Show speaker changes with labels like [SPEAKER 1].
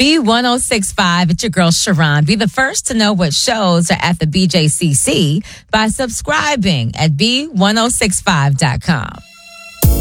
[SPEAKER 1] B1065, it's your girl Sharon. Be the first to know what shows are at the BJCC by subscribing at B1065.com.